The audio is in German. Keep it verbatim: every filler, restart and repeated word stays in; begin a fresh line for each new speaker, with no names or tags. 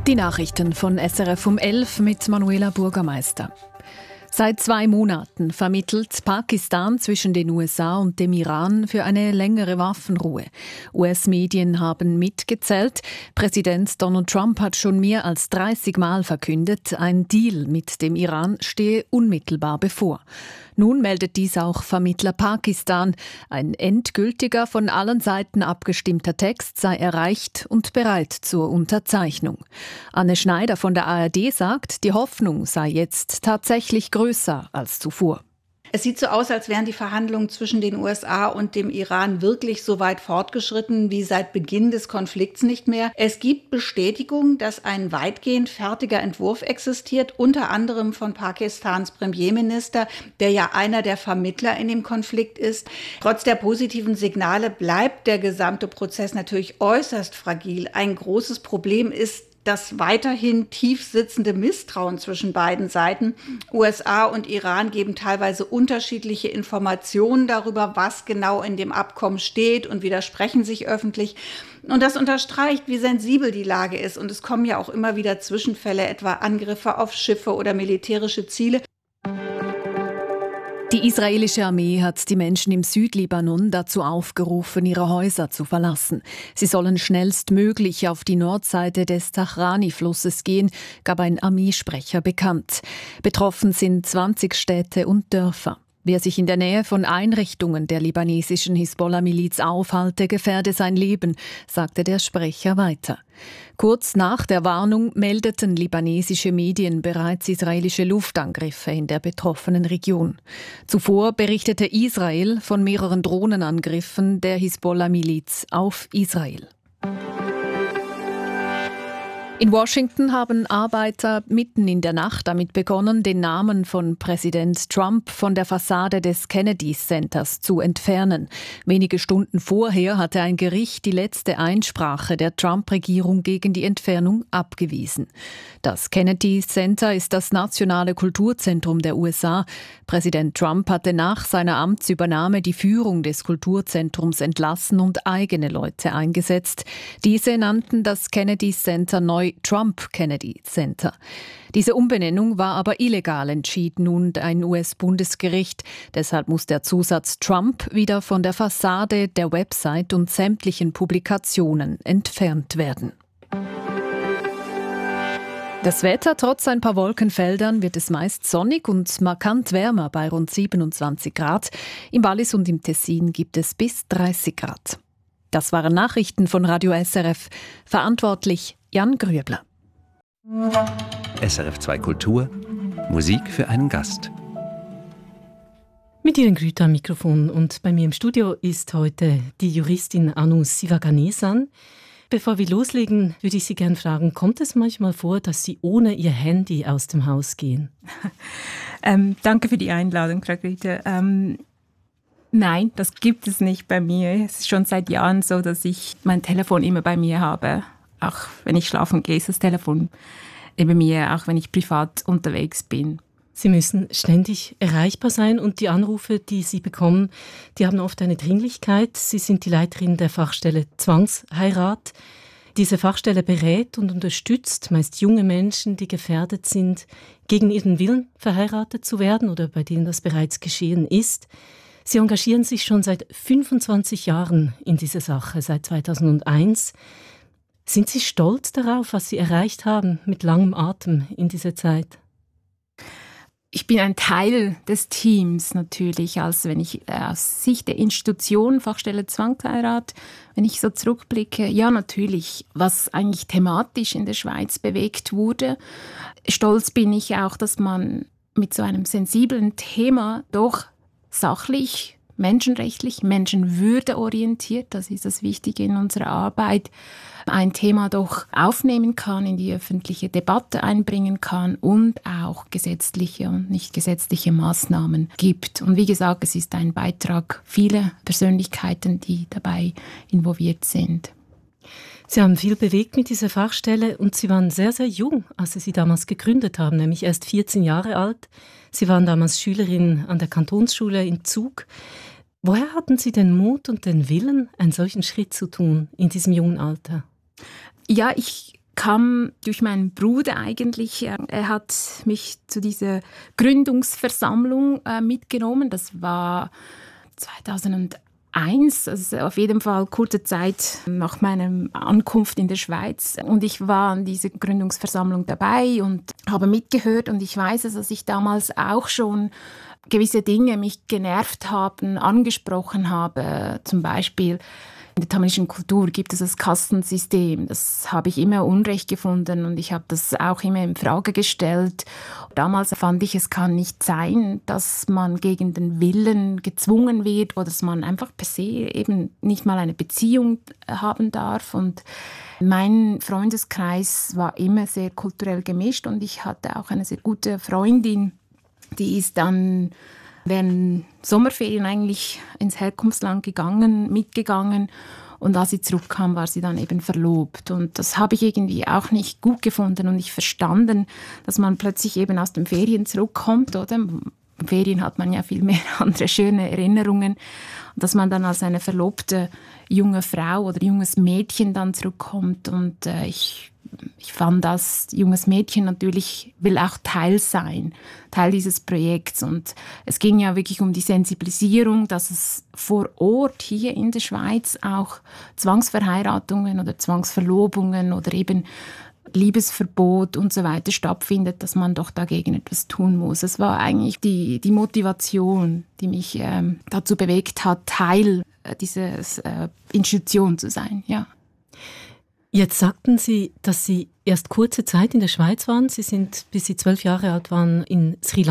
Die Nachrichten von S R F um elf mit Manuela Bürgermeister. Seit zwei Monaten vermittelt Pakistan zwischen den U S A und dem Iran für eine längere Waffenruhe. U S-Medien haben mitgezählt. Präsident Donald Trump hat schon mehr als dreißig Mal verkündet, ein Deal mit dem Iran stehe unmittelbar bevor. Nun meldet dies auch Vermittler Pakistan. Ein endgültiger, von allen Seiten abgestimmter Text sei erreicht und bereit zur Unterzeichnung. Anne Schneider von der A R D sagt, die Hoffnung sei jetzt tatsächlich größer als zuvor.
Es sieht so aus, als wären die Verhandlungen zwischen den U S A und dem Iran wirklich so weit fortgeschritten wie seit Beginn des Konflikts nicht mehr. Es gibt Bestätigung, dass ein weitgehend fertiger Entwurf existiert, unter anderem von Pakistans Premierminister, der ja einer der Vermittler in dem Konflikt ist. Trotz der positiven Signale bleibt der gesamte Prozess natürlich äußerst fragil. Ein großes Problem ist das weiterhin tief sitzende Misstrauen zwischen beiden Seiten. U S A und Iran geben teilweise unterschiedliche Informationen darüber, was genau in dem Abkommen steht, und widersprechen sich öffentlich. Und das unterstreicht, wie sensibel die Lage ist. Und es kommen ja auch immer wieder Zwischenfälle, etwa Angriffe auf Schiffe oder militärische Ziele.
Die israelische Armee hat die Menschen im Südlibanon dazu aufgerufen, ihre Häuser zu verlassen. Sie sollen schnellstmöglich auf die Nordseite des Tahrani-Flusses gehen, gab ein Armeesprecher bekannt. Betroffen sind zwanzig Städte und Dörfer. Wer sich in der Nähe von Einrichtungen der libanesischen Hisbollah-Miliz aufhalte, gefährde sein Leben, sagte der Sprecher weiter. Kurz nach der Warnung meldeten libanesische Medien bereits israelische Luftangriffe in der betroffenen Region. Zuvor berichtete Israel von mehreren Drohnenangriffen der Hisbollah-Miliz auf Israel. In Washington haben Arbeiter mitten in der Nacht damit begonnen, den Namen von Präsident Trump von der Fassade des Kennedy Centers zu entfernen. Wenige Stunden vorher hatte ein Gericht die letzte Einsprache der Trump-Regierung gegen die Entfernung abgewiesen. Das Kennedy Center ist das nationale Kulturzentrum der U S A. Präsident Trump hatte nach seiner Amtsübernahme die Führung des Kulturzentrums entlassen und eigene Leute eingesetzt. Diese nannten das Kennedy Center neu Trump Kennedy Center. Diese Umbenennung war aber illegal, entschied nun ein U S-Bundesgericht. Deshalb muss der Zusatz Trump wieder von der Fassade, der Website und sämtlichen Publikationen entfernt werden. Das Wetter: trotz ein paar Wolkenfeldern wird es meist sonnig und markant wärmer bei rund siebenundzwanzig Grad. Im Wallis und im Tessin gibt es bis dreißig Grad. Das waren Nachrichten von Radio S R F. Verantwortlich Jan Grüebler.
S R F zwei Kultur, Musik für einen Gast.
Mit Ihren Grüter am Mikrofon, und bei mir im Studio ist heute die Juristin Anu Sivaganesan. Bevor wir loslegen, würde ich Sie gerne fragen, kommt es manchmal vor, dass Sie ohne Ihr Handy aus dem Haus gehen?
ähm, danke für die Einladung, Frau Grüter. Ähm, nein, das gibt es nicht bei mir. Es ist schon seit Jahren so, dass ich mein Telefon immer bei mir habe. Auch wenn ich schlafen gehe, ist das Telefon neben mir, auch wenn ich privat unterwegs bin.
Sie müssen ständig erreichbar sein, und die Anrufe, die Sie bekommen, die haben oft eine Dringlichkeit. Sie sind die Leiterin der Fachstelle Zwangsheirat. Diese Fachstelle berät und unterstützt meist junge Menschen, die gefährdet sind, gegen ihren Willen verheiratet zu werden oder bei denen das bereits geschehen ist. Sie engagieren sich schon seit fünfundzwanzig Jahren in dieser Sache, seit zweitausendeins. Sind Sie stolz darauf, was Sie erreicht haben mit langem Atem in dieser Zeit?
Ich bin ein Teil des Teams natürlich, also wenn ich äh, aus Sicht der Institution, Fachstelle Zwangsheirat, wenn ich so zurückblicke, ja natürlich, was eigentlich thematisch in der Schweiz bewegt wurde. Stolz bin ich auch, dass man mit so einem sensiblen Thema doch sachlich, menschenrechtlich, menschenwürdeorientiert, das ist das Wichtige in unserer Arbeit, ein Thema doch aufnehmen kann, in die öffentliche Debatte einbringen kann und auch gesetzliche und nicht gesetzliche Maßnahmen gibt. Und wie gesagt, es ist ein Beitrag vieler Persönlichkeiten, die dabei involviert sind.
Sie haben viel bewegt mit dieser Fachstelle, und Sie waren sehr, sehr jung, als Sie sie damals gegründet haben, nämlich erst vierzehn Jahre alt. Sie waren damals Schülerin an der Kantonsschule in Zug. Woher hatten Sie den Mut und den Willen, einen solchen Schritt zu tun in diesem jungen Alter?
Ja, ich kam durch meinen Bruder eigentlich. Er hat mich zu dieser Gründungsversammlung äh, mitgenommen. Das war zweitausendeins, also auf jeden Fall kurze Zeit nach meiner Ankunft in der Schweiz. Und ich war an dieser Gründungsversammlung dabei und habe mitgehört. Und ich weiß, dass ich damals auch schon gewisse Dinge mich genervt haben, angesprochen habe. Zum Beispiel in der tamilischen Kultur gibt es das Kastensystem. Das habe ich immer unrecht gefunden und ich habe das auch immer in Frage gestellt. Damals fand ich, es kann nicht sein, dass man gegen den Willen gezwungen wird oder dass man einfach per se eben nicht mal eine Beziehung haben darf. Und mein Freundeskreis war immer sehr kulturell gemischt und ich hatte auch eine sehr gute Freundin, die ist dann während Sommerferien eigentlich ins Herkunftsland gegangen, mitgegangen. Und als sie zurückkam, war sie dann eben verlobt. Und das habe ich irgendwie auch nicht gut gefunden und nicht verstanden, dass man plötzlich eben aus den Ferien zurückkommt, oder? In Ferien hat man ja viel mehr andere schöne Erinnerungen. Und dass man dann als eine verlobte junge Frau oder junges Mädchen dann zurückkommt. Und äh, ich Ich fand, das junges Mädchen natürlich will auch Teil sein, Teil dieses Projekts. Und es ging ja wirklich um die Sensibilisierung, dass es vor Ort hier in der Schweiz auch Zwangsverheiratungen oder Zwangsverlobungen oder eben Liebesverbot und so weiter stattfindet, dass man doch dagegen etwas tun muss. Es war eigentlich die, die Motivation, die mich ähm, dazu bewegt hat, Teil dieser äh, Institution zu sein, ja.
Jetzt sagten Sie, dass Sie erst kurze Zeit in der Schweiz waren. Sie sind, bis Sie zwölf Jahre alt waren, in Sri